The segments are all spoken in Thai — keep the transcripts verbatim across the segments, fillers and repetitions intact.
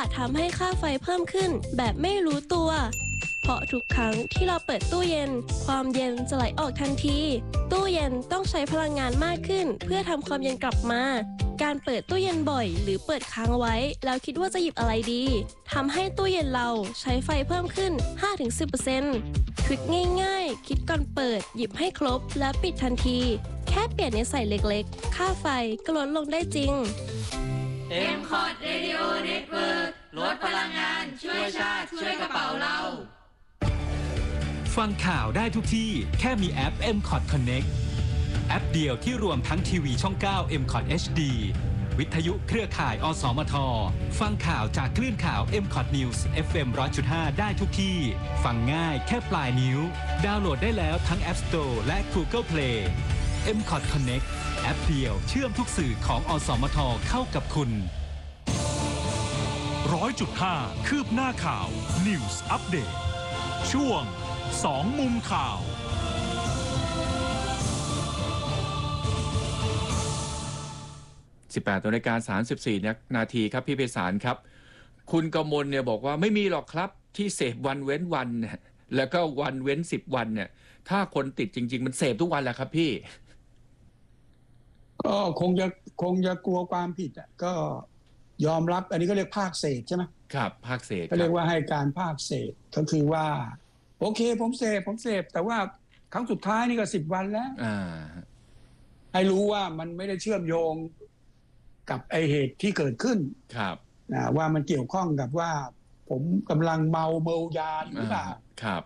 อาจทำให้ค่าไฟเพิ่มขึ้นแบบไม่รู้ตัวเพราะทุกครั้งที่เราเปิดตู้เย็นความเย็นจะไหลออกทันทีตู้เย็นต้องใช้พลังงานมากขึ้นเพื่อทำความเย็นกลับมาการเปิดตู้เย็นบ่อยหรือเปิดค้างไว้แล้วคิดว่าจะหยิบอะไรดีทำให้ตู้เย็นเราใช้ไฟเพิ่มขึ้น ห้าถึงสิบเปอร์เซ็นต์ ทริคง่ายๆคิดก่อนเปิดหยิบให้ครบและปิดทันทีแค่เปลี่ยนนิสัยเล็กๆค่าไฟก็ลดลงได้จริงเอ็ม คอท Radio Network ลดพลังงานช่วยชาติช่วยกระเป๋าเราฟังข่าวได้ทุกที่แค่มีแอป เอ็ม คอท Connect แอปเดียวที่รวมทั้งทีวีช่อง เก้า เอ็ม คอท เอช ดี วิทยุเครือข่าย อสมท ฟังข่าวจากคลื่นข่าว เอ็ม คอท News เอฟ เอ็ม หนึ่งร้อยจุดห้า ได้ทุกที่ฟังง่ายแค่ปลายนิ้วดาวน์โหลดได้แล้วทั้ง App Store และ Google Play เอ็ม คอท Connect แอปเดียวเชื่อมทุกสื่อของอสมทเข้ากับคุณร้อยจุดห้า คืบหน้าข่าว News Update ช่วงสองมุมข่าวสิบแปดนาฬิกาสามสิบสี่นาทีครับพี่ไพศาลครับคุณกมลเนี่ยบอกว่าไม่มีหรอกครับที่เสพวันเว้นวันแล้วก็วันเว้นสิบวันเนี่ยถ้าคนติดจริงๆมันเสพทุกวันแหละครับพี่ก็คงจะคงจะกลัวความผิดอ่ะก็ยอมรับอันนี้ก็เรียกภาคเศษใช่ไหมครับภาคเศษก็เรียกว่าให้การภาคเศษก็คือว่าโอเคผมเสพผมเสพแต่ว่าครั้งสุดท้ายนี่ก็สิบวันแล้วอ่าให้รู้ว่ามันไม่ได้เชื่อมโยงกับไอเหตุที่เกิดขึ้นครับนะว่ามันเกี่ยวข้องกับว่าผมกำลังเมาเมายาหรือเปล่าครับ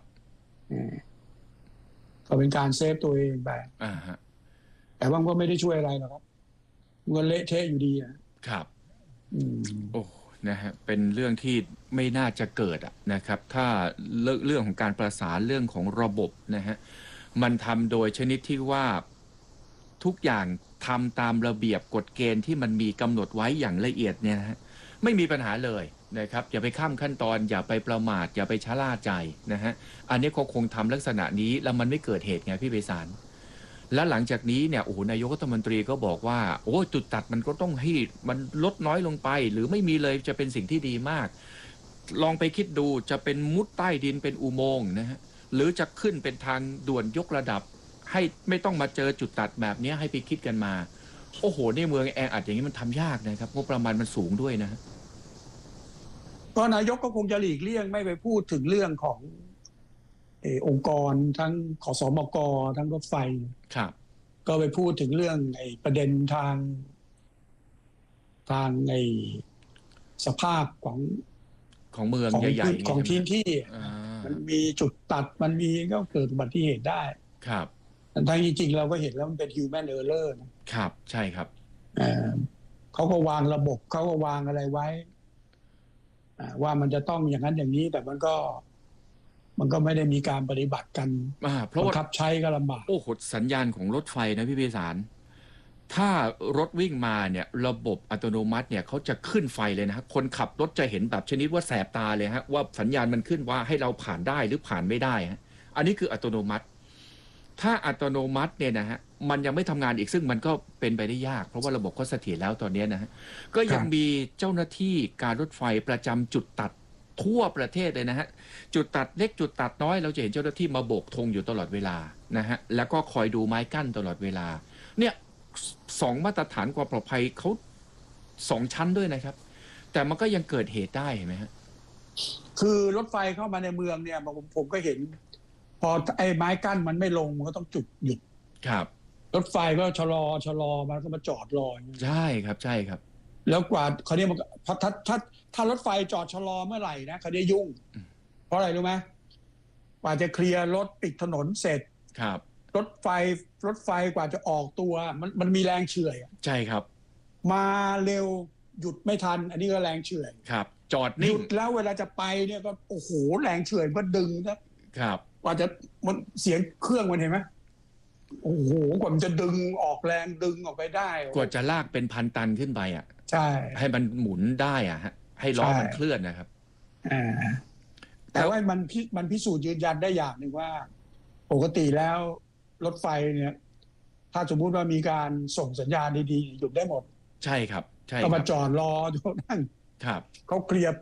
ก็เป็นการเซฟตัวเองไปอ่าฮะแต่ว่าก็ไม่ได้ช่วยอะไรหรอกครับมันเละเทะอยู่ดีครับโอ้นะฮะเป็นเรื่องที่ไม่น่าจะเกิดนะครับถ้าเรื่องของการประสานเรื่องของระบบนะฮะมันทำโดยชนิดที่ว่าทุกอย่างทำตามระเบียบกฎเกณฑ์ที่มันมีกำหนดไว้อย่างละเอียดเนี่ยนะฮะไม่มีปัญหาเลยนะครับอย่าไปข้ามขั้นตอนอย่าไปประมาทอย่าไปชะล่าใจนะฮะอันนี้เขาคงทำลักษณะนี้แล้วมันไม่เกิดเหตุไงพี่ไพศาลและหลังจากนี้เนี่ยโอ้โหนายกรัฐมนตรีก็บอกว่าโอ้จุดตัดมันก็ต้องให้มันลดน้อยลงไปหรือไม่มีเลยจะเป็นสิ่งที่ดีมากลองไปคิดดูจะเป็นมุดใต้ดินเป็นอุโมงค์นะฮะหรือจะขึ้นเป็นทางด่วนยกระดับให้ไม่ต้องมาเจอจุดตัดแบบนี้ให้ไปคิดกันมาโอ้โหในเมืองแออัดอย่างนี้มันทำยากนะครับงบประมาณมันสูงด้วยนะก็นายกก็คงจะหลีกเลี่ยงไม่ไปพูดถึงเรื่องของเออองค์กรทั้งขสมกทั้งรถไฟครับก็ไปพูดถึงเรื่องไอ้ประเด็นทางทางไอ้สภาพของของเมืองใหญ่ๆของพื้นที่มันมีจุดตัดมันมีก็เกิดอุบัติเหตุได้ครับแต่ทั้งจริงๆเราก็เห็นแล้วมันเป็น human error นะครับใช่ครับเขาก็วางระบบเขาก็วางอะไรไว้ว่ามันจะต้องอย่างนั้นอย่างนี้แต่มันก็มันก็ไม่ได้มีการปฏิบัติกันเพราะว่าขับใช้ก็ลำบากโอ้โหสัญญาณของรถไฟนะพี่ไพศาลถ้ารถวิ่งมาเนี่ยระบบอัตโนมัติเนี่ยเขาจะขึ้นไฟเลยนะคนขับรถจะเห็นแบบชนิดว่าแสบตาเลยฮะว่าสัญญาณมันขึ้นว่าให้เราผ่านได้หรือผ่านไม่ได้ฮะอันนี้คืออัตโนมัติถ้าอัตโนมัติเนี่ยนะฮะมันยังไม่ทำงานอีกซึ่งมันก็เป็นไปได้ยากเพราะว่าระบบเขาเสถียรแล้วตอนนี้นะฮะก็ยังมีเจ้าหน้าที่การรถไฟประจำจุดตัดทั่วประเทศเลยนะฮะจุดตัดเล็กจุดตัดน้อยเราจะเห็นเจ้าหน้าที่มาโบกธงอยู่ตลอดเวลานะฮะแล้วก็คอยดูไม้กั้นตลอดเวลาเนี่ยสองมาตรฐานความปลอดภัยเขาสองชั้นด้วยนะครับแต่มันก็ยังเกิดเหตุได้เห็นไหมฮะคือรถไฟเข้ามาในเมืองเนี่ยผมผมก็เห็นพอไอ้ไม้กั้นมันไม่ลงมันก็ต้องจุดหยุดครับรถไฟก็ชะลอชะลอมันก็มาจอดรอใช่ครับใช่ครับแล้วกว่าคราวนี้มันถ้าถ้าถ้ารถไฟจอดชะลอเมื่อไหร่นะคราวนี้ยุ่งเพราะอะไรรู้ไหมกว่าจะเคลียร์รถปิดถนนเสร็จครับรถไฟรถไฟกว่าจะออกตัวมันมันมีแรงเฉื่อยใช่ครับมาเร็วหยุดไม่ทันอันนี้ก็แรงเฉื่อยครับจอดนิ่งหยุดแล้วเวลาจะไปเนี่ยก็โอ้โหแรงเฉื่อยก็ดึงนะครับกว่าจะมันเสียงเครื่องมันเห็นไหมโอ้โหกว่ามันจะดึงออกแรงดึงออกไปได้กว่าจะลากเป็นพันตันขึ้นไปอ่ะใช่ให้มันหมุนได้อ่ะฮะให้ล้อมันเคลื่อนนะครับอ่าแต่ว่ามันมันพิสูจน์ยืนยันได้อย่างหนึ่งว่าปกติแล้วรถไฟเนี่ยถ้าสมมุติว่ามีการส่งสัญญาณดีๆหยุดได้หมดใช่ครับใช่ก็มาจอดรออยู่นั่นครับเขาเคลียร์